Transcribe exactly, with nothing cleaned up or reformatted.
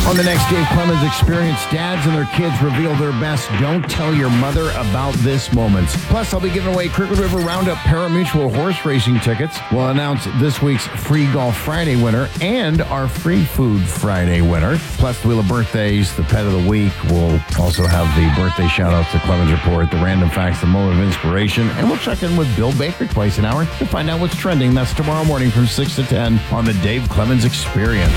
On the next Dave Clemens Experience, dads and their kids reveal their best Don't Tell Your Mother About This moments. Plus, I'll be giving away Crooked River Roundup Parimutuel horse racing tickets. We'll announce this week's Free Golf Friday winner and our Free Food Friday winner. Plus, the Wheel of Birthdays, the Pet of the Week. We'll also have the birthday shout-outs, the Clemens Report, the Random Facts, the Moment of Inspiration, and we'll check in with Bill Baker twice an hour to find out what's trending. That's tomorrow morning from six to ten on the Dave Clemens Experience.